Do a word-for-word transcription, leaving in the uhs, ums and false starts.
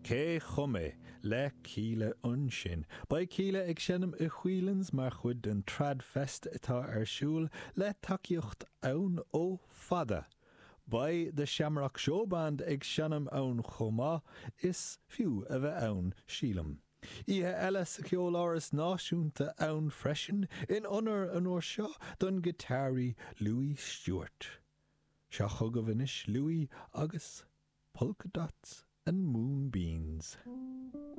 Cé chumé le cíle unsin. Ba cíle ag sinnam i chuilens mar chud an trad fest atá ar siúl le takeíocht ann ó fada. Ba de Shamrock Show Band ag sinnam ann chomá is fiú a bheith ann sílam. Ihe eile sa ceol áras náisiúnta ann freisin in honor an uair seo don guitárí Louis Stewart. Seo chug a bhanis Louis agus Polka Dots and Moonbeams.